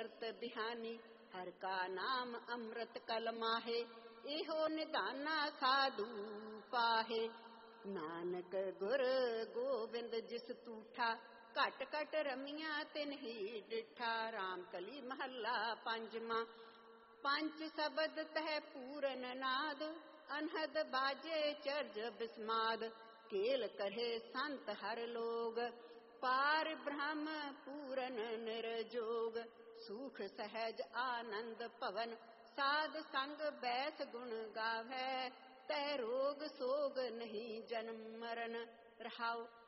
करत बिहानी, हर का नाम अमृत कल माहे, एहो निधाना साधु पाहे। नानक गुर गोबिंद जिस तूठा, घट घट रमिया तिन ही डिठा। राम कली महला पंजवा, पंच शब्द तह पूरन नाद, अनहद बाजे चर्ज बिस्माद। केल कहे संत हर लोग, पार ब्रह्म पूरन निर्जोग। सुख सहज आनंद पवन, साध संग बैस गुण गावै। तै रोग सोग नहीं जन्म मरण, रहाओ